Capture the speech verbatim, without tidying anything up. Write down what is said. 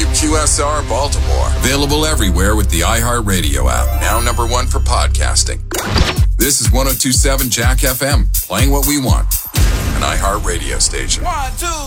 W Q S R Baltimore. Available everywhere with the iHeartRadio app. Now number one for podcasting. This is one oh two point seven Jack F M. Playing what we want. An iHeartRadio station. One, two.